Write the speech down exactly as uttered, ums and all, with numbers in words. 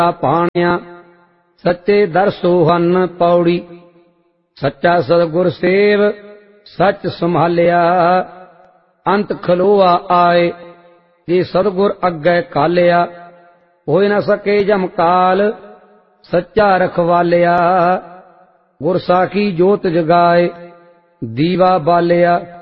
ਭਾਣਿਆ ਸੱਚੇ ਦਰ ਸੋਹਨ ਪੌੜੀ। ਸੱਚਾ ਸਤਿਗੁਰ ਸੇਵ ਸੱਚ ਸੰਭਾਲਿਆ ਅੰਤ ਖਲੋਆ ਆਏ। ਜੇ ਸਤਿਗੁਰ ਅੱਗੇ ਕਾਲਿਆ ਹੋਇ ਨਾ ਸਕੇ ਜਮਕਾਲ ਸੱਚਾ ਰਖਵਾਲਿਆ। ਗੁਰ ਸਾਖੀ ਜੋਤ ਜਗਾਏ ਦੀਵਾ ਬਾਲਿਆ।